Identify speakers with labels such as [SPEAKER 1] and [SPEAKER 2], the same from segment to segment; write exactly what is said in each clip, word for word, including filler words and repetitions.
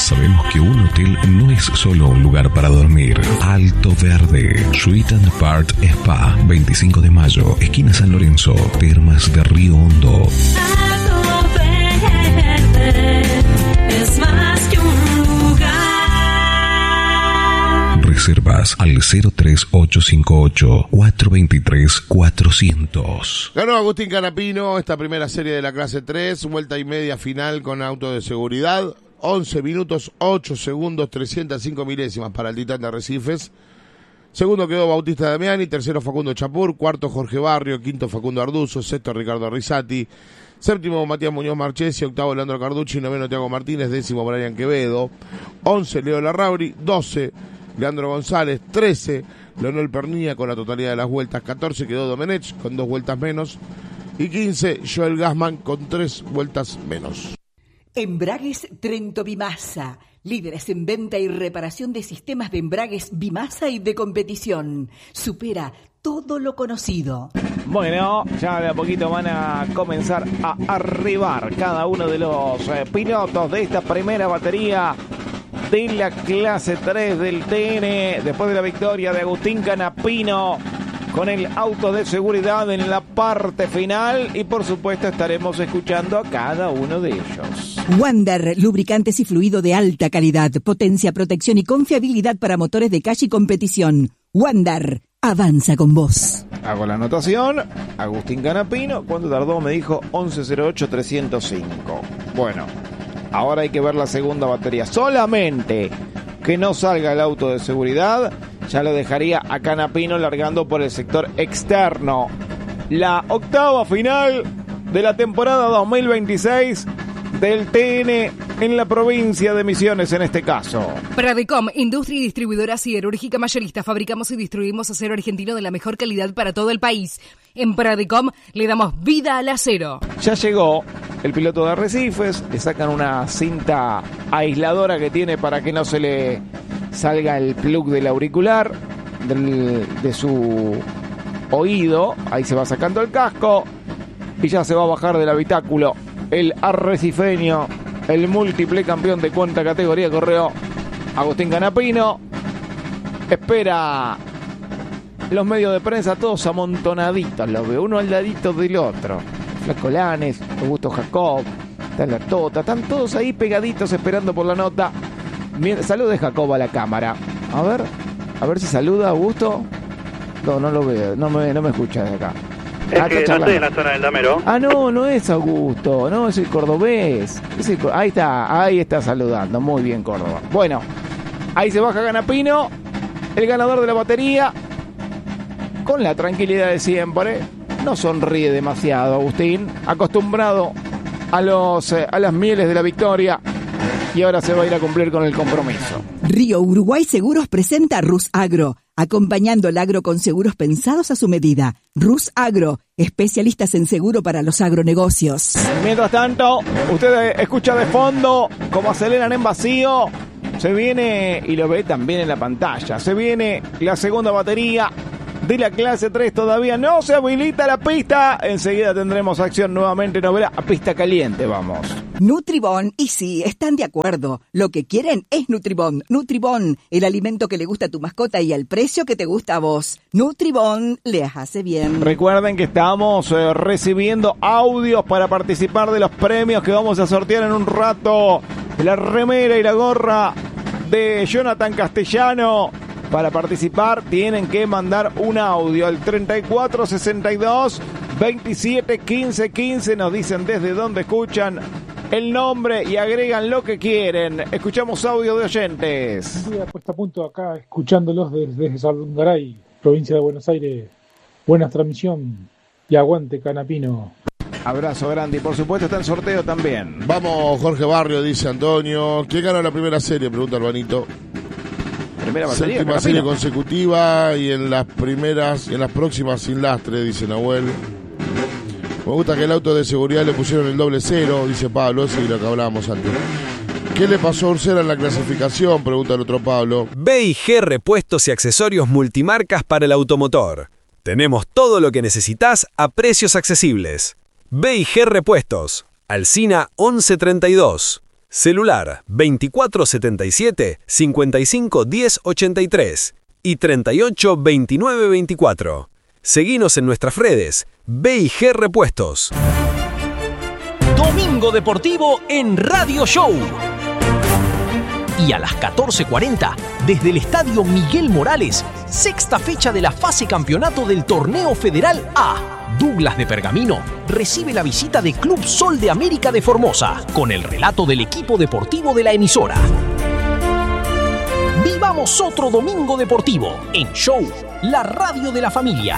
[SPEAKER 1] Sabemos que un hotel no es solo un lugar para dormir. Alto Verde, Suite and Part Spa, veinticinco de mayo, esquina San Lorenzo, Termas de Río Hondo.
[SPEAKER 2] Alto Verde es más que un lugar.
[SPEAKER 1] Reservas al cero tres ocho cinco ocho, cuatro dos tres, cuatrocientos.
[SPEAKER 3] Ganó Agustín Canapino esta primera serie de la clase tres, vuelta y media final con auto de seguridad. once minutos, ocho segundos, trescientas cinco milésimas para el Titán de Arrecifes. Segundo quedó Bautista Damiani, tercero Facundo Chapur, cuarto Jorge Barrio, quinto Facundo Arduzo, sexto Ricardo Rizzati, séptimo Matías Muñoz Marchesi, octavo Leandro Carducci, noveno Tiago Martínez, décimo Brian Quevedo, once Leo Larrauri, doce Leandro González, trece Leonel Pernilla con la totalidad de las vueltas, catorce quedó Domenech con dos vueltas menos y quince Joel Gassman con tres vueltas menos.
[SPEAKER 4] Embragues Trento Bimasa, líderes en venta y reparación de sistemas de embragues Bimasa y de competición. Supera todo lo conocido.
[SPEAKER 5] Bueno, ya de a poquito van a comenzar a arribar cada uno de los eh, pilotos de esta primera batería de la clase tres del T N, después de la victoria de Agustín Canapino con el auto de seguridad en la parte final, y por supuesto estaremos escuchando a cada uno de ellos.
[SPEAKER 4] Wander, lubricantes y fluido de alta calidad, potencia, protección y confiabilidad para motores de calle y competición. Wander, avanza con vos.
[SPEAKER 5] Hago la anotación. Agustín Canapino, ¿cuánto tardó? Me dijo once cero ocho trescientos cinco. Bueno, ahora hay que ver la segunda batería. Solamente que no salga el auto de seguridad, ya lo dejaría a Canapino largando por el sector externo. La octava final de la temporada dos mil veintiséis del T N en la provincia de Misiones en este caso.
[SPEAKER 6] Pradecom, industria y distribuidora siderúrgica mayorista. Fabricamos y distribuimos acero argentino de la mejor calidad para todo el país. En Pradecom le damos vida al acero.
[SPEAKER 5] Ya llegó el piloto de Arrecifes, le sacan una cinta aisladora que tiene para que no se le salga el plug del auricular del, de su oído. Ahí se va sacando el casco y ya se va a bajar del habitáculo el arrecifeño, el múltiple campeón de cuánta categoría corrió Agustín Canapino. Espera los medios de prensa todos amontonaditos, los veo uno al ladito del otro. Flaco Lanes, Augusto Jacob, está la Tota, están todos ahí pegaditos esperando por la nota. Salude Jacob a la cámara. A ver, a ver si saluda Augusto. No, no lo veo, no me, no me escucha de acá.
[SPEAKER 7] Es
[SPEAKER 5] ah,
[SPEAKER 7] que no estoy en la zona del Damero.
[SPEAKER 5] Ah, no, no es Augusto, no, es el cordobés. Es el, ahí está, ahí está saludando. Muy bien, Córdoba. Bueno, ahí se baja Canapino, el ganador de la batería, con la tranquilidad de siempre. No sonríe demasiado, Agustín, acostumbrado a, los, eh, a las mieles de la victoria. Y ahora se va a ir a cumplir con el compromiso.
[SPEAKER 4] Río Uruguay Seguros presenta a Rus Agro, acompañando el agro con seguros pensados a su medida. Rus Agro, especialistas en seguro para los agronegocios.
[SPEAKER 5] Mientras tanto, usted escucha de fondo cómo aceleran en vacío. Se viene, y lo ve también en la pantalla, se viene la segunda batería de la clase tres. Todavía no se habilita la pista. Enseguida tendremos acción nuevamente. No verá a pista caliente, vamos.
[SPEAKER 4] Nutribón, y sí, están de acuerdo. Lo que quieren es Nutribón. Nutribón, el alimento que le gusta a tu mascota y al precio que te gusta a vos. Nutribón les hace bien.
[SPEAKER 5] Recuerden que estamos eh, recibiendo audios para participar de los premios que vamos a sortear en un rato. La remera y la gorra de Jonathan Castellano. Para participar tienen que mandar un audio al treinta y cuatro sesenta y dos veintisiete quince quince. Nos dicen desde dónde escuchan, el nombre y agregan lo que quieren. Escuchamos audio de oyentes.
[SPEAKER 8] Estoy puesta a punto acá escuchándolos desde, desde Salungaray, provincia de Buenos Aires. Buena transmisión y aguante Canapino.
[SPEAKER 5] Abrazo grande y por supuesto está el sorteo también.
[SPEAKER 3] Vamos Jorge Barrio, dice Antonio. ¿Quién ganó la primera serie? Pregunta Albanito.
[SPEAKER 5] Primera batería,
[SPEAKER 3] Séptima serie consecutiva y en las primeras y en las próximas sin lastre, dice Nahuel. Me gusta que el auto de seguridad le pusieron el doble cero, dice Pablo, ese es lo que hablábamos antes. ¿Qué le pasó a Ursera en la clasificación? Pregunta el otro Pablo.
[SPEAKER 9] B y G Repuestos y Accesorios Multimarcas para el automotor. Tenemos todo lo que necesitas a precios accesibles. B y G Repuestos, Alsina once treinta y dos. Celular veinticuatro setenta y siete, cincuenta y cinco diez ochenta y tres y treinta y ocho veintinueve veinticuatro. Seguinos en nuestras redes B y G Repuestos.
[SPEAKER 7] Domingo Deportivo en Radio Show. Y a las catorce cuarenta, desde el Estadio Miguel Morales, sexta fecha de la fase campeonato del Torneo Federal A. Douglas de Pergamino recibe la visita de Club Sol de América de Formosa, con el relato del equipo deportivo de la emisora. Vivamos otro Domingo Deportivo en Show, la radio de la familia.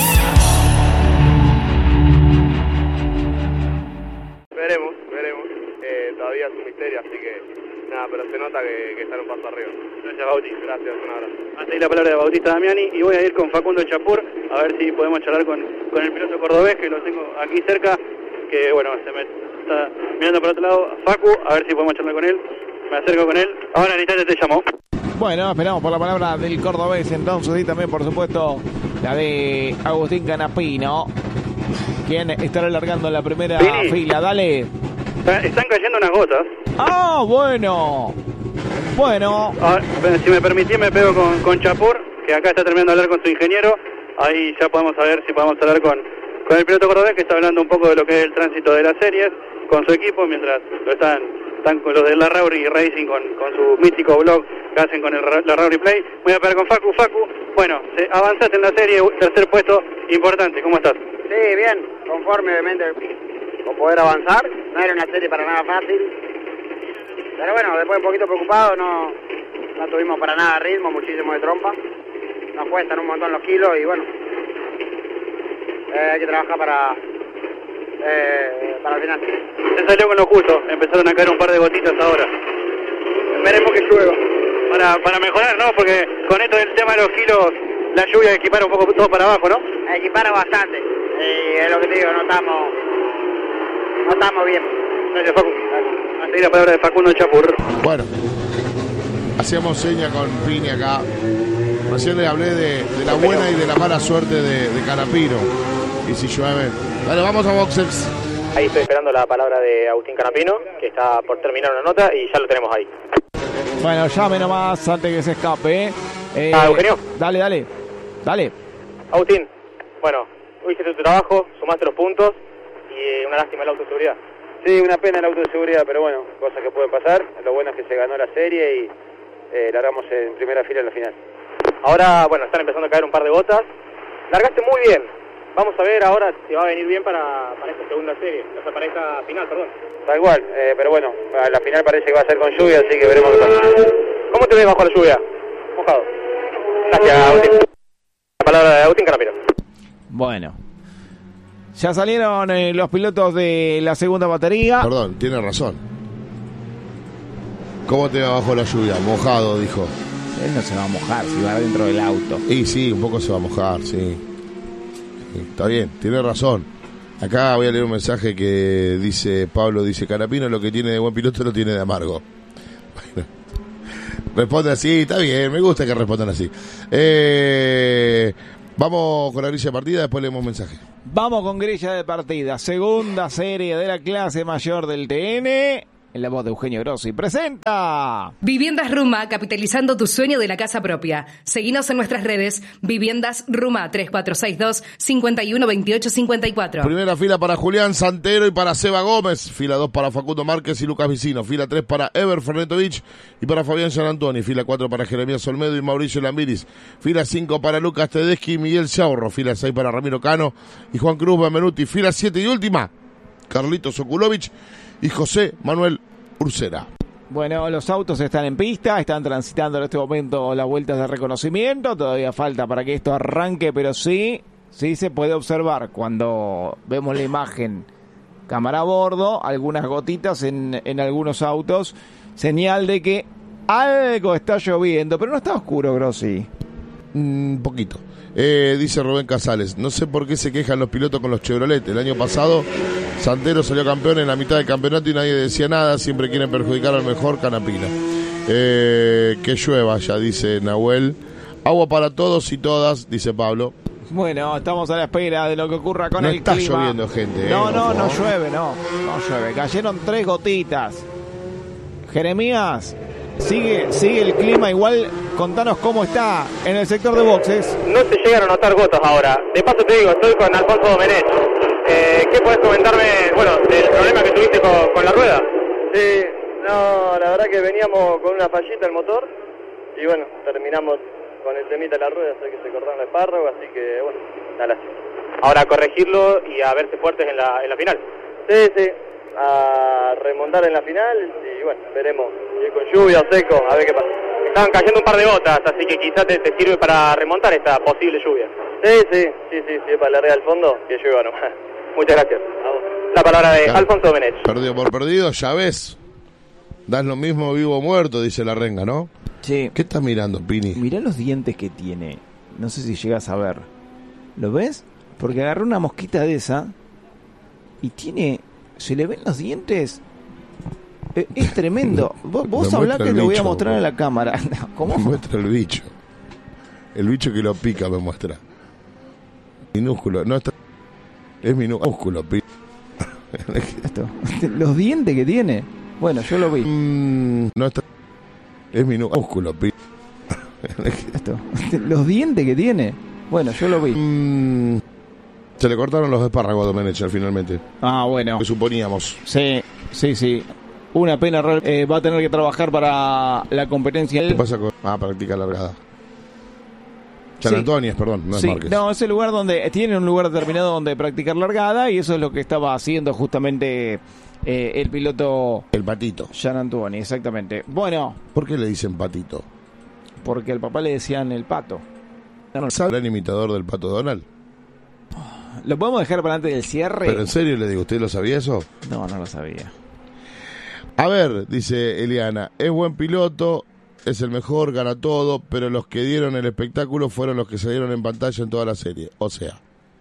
[SPEAKER 10] Veremos, veremos. Eh, todavía es un misterio, así que nada, pero se nota que, que están un paso arriba. Gracias, Bauti. Gracias, un abrazo. Hasta ahí la palabra de Bautista Damiani y voy a ir con Facundo Chapur a ver si podemos charlar con, con el piloto cordobés, que lo tengo aquí cerca, que bueno, se me está mirando por otro lado. Facu, a ver si podemos charlar con él. Me acerco con él. Ahora en instante te llamo.
[SPEAKER 5] Bueno, esperamos por la palabra del cordobés entonces y también por supuesto la de Agustín Canapino, quien estará largando la primera
[SPEAKER 10] Vini.
[SPEAKER 5] fila. Dale.
[SPEAKER 10] Están cayendo unas gotas.
[SPEAKER 5] Ah, bueno. Bueno.
[SPEAKER 10] A ver, si me permitís me pego con, con Chapur, que acá está terminando de hablar con su ingeniero. Ahí ya podemos saber si podemos hablar con, con el piloto cordobés, que está hablando un poco de lo que es el tránsito de las series con su equipo, mientras lo están, están con los de la Rauri Racing, con, con su mítico blog que hacen con el, la Rauri Play. Voy a pegar con Facu. Facu, bueno, avanzaste en la serie, tercer puesto, importante. ¿Cómo estás?
[SPEAKER 11] Sí, bien, conforme obviamente con poder avanzar. No era una serie para nada fácil, pero bueno, después un poquito preocupado, no, no tuvimos para nada ritmo, muchísimo de trompa, nos cuestan un montón los kilos y bueno, eh, hay que trabajar para eh, para el final.
[SPEAKER 10] Se salió con lo justo, empezaron a caer un par de gotitas ahora.
[SPEAKER 11] Esperemos que llueva.
[SPEAKER 10] Para, para mejorar, ¿no? Porque con esto del tema de los kilos, la lluvia equipara un poco todo para abajo, ¿no?
[SPEAKER 11] Equipara bastante, y es lo que te digo, no estamos, no estamos bien.
[SPEAKER 10] Gracias, Facu. Hasta ahí la palabra de Facundo Chapur.
[SPEAKER 3] Bueno, hacíamos seña con Pini acá. Recién le hablé de, de la buena y de la mala suerte de, de Canapino. Y si llueve. Dale, vamos a Boxex.
[SPEAKER 12] Ahí estoy esperando la palabra de Agustín Canapino, que está por terminar una nota y ya lo tenemos ahí.
[SPEAKER 5] Bueno, llame nomás antes que se escape. Eh,
[SPEAKER 12] ah, Eugenio.
[SPEAKER 5] Dale, dale. Dale.
[SPEAKER 12] Agustín, bueno, hiciste tu trabajo, sumaste los puntos y una lástima la autoseguridad.
[SPEAKER 10] Sí, una pena la autoseguridad, pero bueno, cosas que pueden pasar. Lo bueno es que se ganó la serie y eh, largamos en primera fila en la final.
[SPEAKER 12] Ahora, bueno, están empezando a caer un par de gotas. Largaste muy bien. Vamos a ver ahora si va a venir bien para, para esta segunda serie, o sea, para esta final, perdón.
[SPEAKER 10] Tal cual, eh, pero bueno, a la final parece que va a ser con lluvia, así que veremos qué pasa.
[SPEAKER 12] ¿Cómo te ves bajo la lluvia? Mojado. Gracias, Agustín. La palabra de Agustín Canapino.
[SPEAKER 5] Bueno. Ya salieron eh, los pilotos de la segunda batería.
[SPEAKER 3] Perdón, tiene razón. ¿Cómo te va bajo la lluvia? Mojado, dijo.
[SPEAKER 5] Él no se va a mojar si va dentro del auto.
[SPEAKER 3] Y sí, un poco se va a mojar, sí. Sí, está bien, tiene razón. Acá voy a leer un mensaje que dice Pablo, dice Canapino, lo que tiene de buen piloto lo tiene de amargo. Bueno, responde así, está bien, me gusta que respondan así. Eh, vamos con la grilla de partida, después leemos mensaje.
[SPEAKER 5] Vamos con grilla de partida, segunda serie de la clase mayor del T N. En la voz de Eugenio Grossi presenta
[SPEAKER 6] Viviendas Ruma, capitalizando tu sueño de la casa propia. Seguinos en nuestras redes, Viviendas Ruma, tres cuatro seis dos, cinco uno dos ocho cinco cuatro.
[SPEAKER 3] Primera fila para Julián Santero y para Seba Gómez. Fila dos para Facundo Márquez y Lucas Vicino. Fila tres para Ever Fernetovich y para Fabián Gianantoni. Fila cuatro para Jeremías Olmedo y Mauricio Lambiris. Fila cinco para Lucas Tedeschi y Miguel Chaurro. Fila seis para Ramiro Cano y Juan Cruz Benvenuti. Fila siete y última, Carlitos Okulovich y José Manuel Ursera.
[SPEAKER 5] Bueno, los autos están en pista, están transitando en este momento las vueltas de reconocimiento, todavía falta para que esto arranque, pero sí, sí se puede observar cuando vemos la imagen cámara a bordo, algunas gotitas en, en algunos autos, señal de que algo está lloviendo, pero no está oscuro, Grossi.
[SPEAKER 3] Un mm, poquito. Eh, dice Rubén Casales, no sé por qué se quejan los pilotos con los Chevrolet. El año pasado Santero salió campeón en la mitad del campeonato y nadie decía nada. Siempre quieren perjudicar al mejor. Canapina. Eh, que llueva, ya dice Nahuel. Agua para todos y todas, dice Pablo.
[SPEAKER 5] Bueno, estamos a la espera de lo que ocurra con
[SPEAKER 3] no
[SPEAKER 5] el
[SPEAKER 3] está
[SPEAKER 5] clima.
[SPEAKER 3] Lloviendo, gente.
[SPEAKER 5] No,
[SPEAKER 3] eh,
[SPEAKER 5] no,
[SPEAKER 3] no,
[SPEAKER 5] no llueve, no. No llueve. Cayeron tres gotitas. Jeremías, sigue, sigue el clima igual. Contanos cómo está en el sector de boxes.
[SPEAKER 12] No se llegan a notar gotas ahora. De paso te digo, estoy con Alfonso Domenech. Eh, ¿Qué podés comentarme, bueno, del problema que tuviste con, con la rueda?
[SPEAKER 13] Sí, no, la verdad que veníamos con una fallita el motor y bueno, terminamos con el temita de la rueda, sé que se cortaron el espárrago, así que bueno, la lástima.
[SPEAKER 12] Ahora a corregirlo y a verse fuertes en la, en la final.
[SPEAKER 13] Sí, sí, a remontar en la final y bueno, veremos. Y con lluvia o seco, a ver qué pasa.
[SPEAKER 12] Estaban cayendo un par de gotas, así que quizás te, te sirve para remontar esta posible lluvia.
[SPEAKER 13] Sí, sí, sí, sí, sí, para la red al fondo, que llueva nomás.
[SPEAKER 12] Muchas gracias. La palabra de claro. Alfonso Domenech.
[SPEAKER 3] Perdido por perdido, ya ves. Das lo mismo vivo o muerto, dice la renga, ¿no?
[SPEAKER 5] Sí.
[SPEAKER 3] ¿Qué estás mirando, Pini?
[SPEAKER 5] Mirá los dientes que tiene. No sé si llegas a ver. ¿Lo ves? Porque agarró una mosquita de esa y tiene... ¿Se le ven los dientes? Eh, es tremendo. Vos, vos hablá que lo voy a mostrar a la cámara. ¿Cómo?
[SPEAKER 3] Me muestra el bicho. El bicho que lo pica me muestra. Minúsculo. No está... Es minúsculo, Pini.
[SPEAKER 5] Esto. Los dientes que tiene. Bueno, yo lo vi.
[SPEAKER 3] Mm, no está... Es minúsculo, Pini.
[SPEAKER 5] Esto. Los dientes que tiene. Bueno, yo lo vi.
[SPEAKER 3] Mm, se le cortaron los espárragos a Domenech finalmente.
[SPEAKER 5] Ah, bueno.
[SPEAKER 3] Que suponíamos.
[SPEAKER 5] Sí, sí, sí. Una pena. Eh, va a tener que trabajar para la competencia.
[SPEAKER 3] ¿Qué pasa con...? Ah, práctica largada. San sí. Antonio, perdón, no es
[SPEAKER 5] sí,
[SPEAKER 3] Márquez.
[SPEAKER 5] No, es el lugar donde... Tiene un lugar determinado donde practicar largada y eso es lo que estaba haciendo justamente eh, el piloto...
[SPEAKER 3] El Patito.
[SPEAKER 5] San Antonio, exactamente. Bueno.
[SPEAKER 3] ¿Por qué le dicen Patito?
[SPEAKER 5] Porque al papá le decían el Pato.
[SPEAKER 3] ¿Sabe el imitador del Pato Donald?
[SPEAKER 5] ¿Lo podemos dejar para antes del cierre?
[SPEAKER 3] Pero en serio le digo, ¿usted lo sabía eso?
[SPEAKER 5] No, no lo sabía.
[SPEAKER 3] A ver, dice Eliana, es buen piloto, es el mejor, gana todo, pero los que dieron el espectáculo fueron los que se dieron en pantalla en toda la serie. O sea,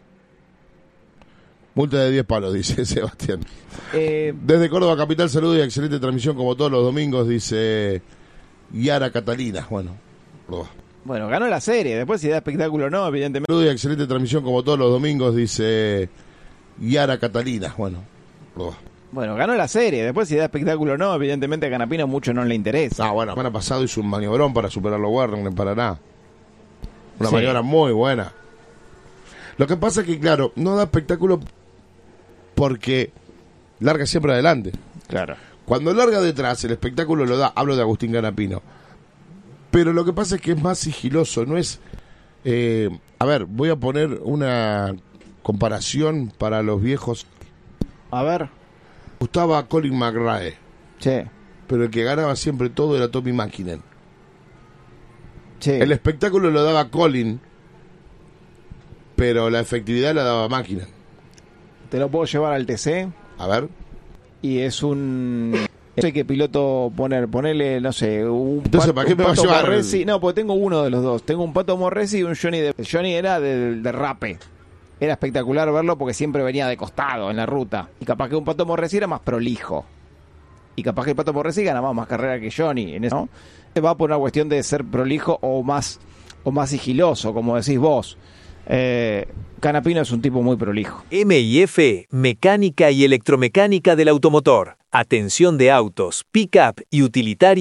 [SPEAKER 3] multa de diez palos, dice Sebastián. Eh... Desde Córdoba Capital, saludos y excelente transmisión como todos los domingos, dice Yara Catalina. Bueno, probá.
[SPEAKER 5] Bueno, ganó la serie, después si da espectáculo o no, evidentemente.
[SPEAKER 3] Saludos y excelente transmisión como todos los domingos, dice Yara Catalina. Bueno, probá.
[SPEAKER 5] Bueno, ganó la serie, después si da espectáculo o no, evidentemente a Canapino mucho no le interesa.
[SPEAKER 3] Ah, bueno, la semana pasada hizo un maniobrón para superar los Warren en Paraná. Una
[SPEAKER 5] sí.
[SPEAKER 3] maniobra muy buena. Lo que pasa es que, claro, no da espectáculo porque larga siempre adelante.
[SPEAKER 5] Claro.
[SPEAKER 3] Cuando larga detrás, el espectáculo lo da, hablo de Agustín Canapino. Pero lo que pasa es que es más sigiloso, no es... Eh, a ver, voy a poner una comparación para los viejos.
[SPEAKER 5] A ver.
[SPEAKER 3] Gustaba Colin McRae.
[SPEAKER 5] Sí.
[SPEAKER 3] Pero el que ganaba siempre todo era Tommy Mäkinen.
[SPEAKER 5] Sí.
[SPEAKER 3] El espectáculo lo daba Colin, pero la efectividad la daba Mäkinen.
[SPEAKER 5] Te lo puedo llevar al T C.
[SPEAKER 3] A ver.
[SPEAKER 5] Y es un... No sé qué piloto poner, ponerle, no sé, un
[SPEAKER 3] Entonces,
[SPEAKER 5] pato,
[SPEAKER 3] ¿para qué me
[SPEAKER 5] un
[SPEAKER 3] va a
[SPEAKER 5] Pato
[SPEAKER 3] llevar?
[SPEAKER 5] Morresi. No, porque tengo uno de los dos. Tengo un Pato Morresi y un Johnny de... Johnny era de, de rape. Era espectacular verlo porque siempre venía de costado en la ruta. Y capaz que un Pato Morresi era más prolijo. Y capaz que el Pato Morresi ganaba más carrera que Johnny. En eso, ¿no? Va por una cuestión de ser prolijo o más, o más sigiloso, como decís vos. Eh, Canapino es un tipo muy prolijo.
[SPEAKER 9] M I F, mecánica y electromecánica del automotor. Atención de autos, pick-up y utilitarios.